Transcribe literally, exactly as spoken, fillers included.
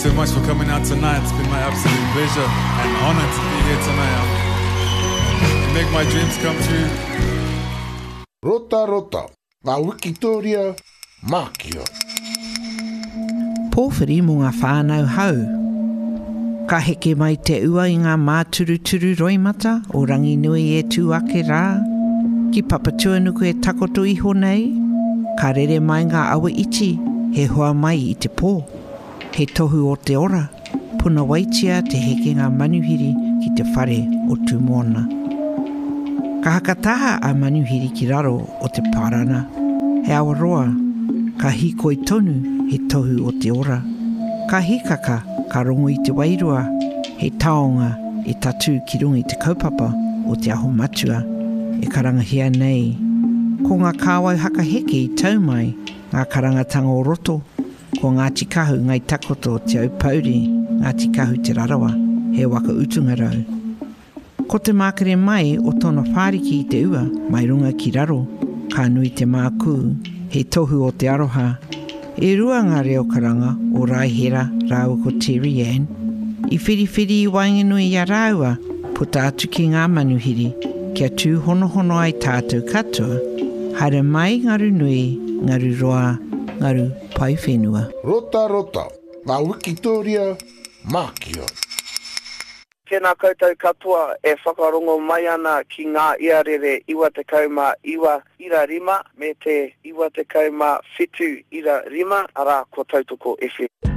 so much for coming out tonight. It's been my absolute pleasure and honor to be here tonight. You make my dreams come true. Rota Rota, ngā Wikitoria, Mākia. Pōwhiri mō ngā whānau hau. Ka heke mai te ua i ngā māturuturu roimata o rangi nui e tū ake rā. Ki papatua nuku e takoto iho nei. Ka rere mai ngā awa iti, he hoa mai i te pō. He tohu o te ora, puna waitia te heke ngā manuhiri ki te whare o tū mōna. Ka hakataha a manuhiri ki raro o te parana. He awaroa, ka hikoi tonu he tohu o te ora. Ka hikaka, ka rongo i te wairua, he taonga e tatu ki rungi te kaupapa o te aho matua, e karangahia nei. Ko ngā kāwau haka heke i taumai, ngā karangatanga o roto, ko ngā tikahu ngai takoto te aupauri, ngā tikahu te rarawa, he waka utunga rau. Ko te mākere mai o tōna whāriki i te ua, mai runga ki raro, ka nui te māku, he tohu o te aroha. E rua ngā reo karanga o Raihera rāua ko Terry Ann. I whiriwhiri i wainganui i a rāua, puta atu ki ngā manuhiri, kia tū hono hono ai tātou katoa, haere mai ngaru nui, ngaru roa, ngaru pai whenua. Rota Rota, ngā Wikitoria, Mākia. Tēnā koutou katoa e whakarongo mai ana ki ngā iarere iwa te kauma iwa ira rima me te iwa te kauma whitu ira rima ara ko tautoko F M.